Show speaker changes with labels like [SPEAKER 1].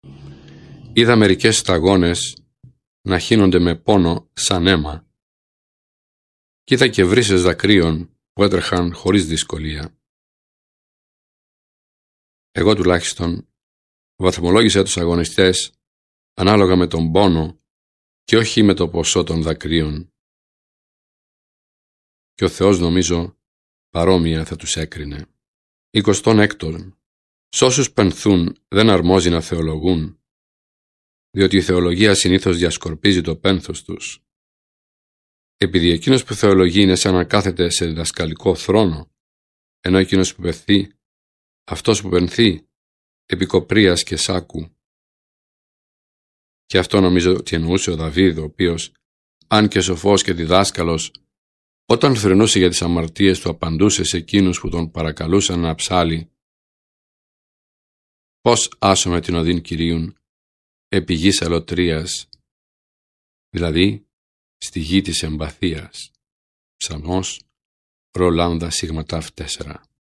[SPEAKER 1] Είδα μερικές σταγόνες να χύνονται με πόνο σαν αίμα. Κι είδα και βρύσες δακρύων που έτρεχαν χωρίς δυσκολία. Εγώ τουλάχιστον βαθμολόγησα τους αγωνιστές ανάλογα με τον πόνο και όχι με το ποσό των δακρύων. Και ο Θεός, νομίζω, παρόμοια θα τους έκρινε. 26. Σ' όσους πενθούν δεν αρμόζει να θεολογούν, διότι η θεολογία συνήθως διασκορπίζει το πένθος τους. Επειδή εκείνος που θεολογεί είναι σαν να κάθεται σε διδασκαλικό θρόνο, ενώ εκείνος που πενθεί, αυτός που πενθεί, επικοπρίας και σάκου. Και αυτό νομίζω ότι εννοούσε ο Δαβίδ, ο οποίος, αν και σοφός και διδάσκαλος, όταν θρηνούσε για τις αμαρτίες του, απαντούσε σε εκείνους που τον παρακαλούσαν να ψάλει: «Πώς άσωμε την οδήν Κυρίουν, επί γης αλωτρίας», δηλαδή στη γη της εμπαθίας. Ψαλμός Ρολάνδα Σιγματάφ 4.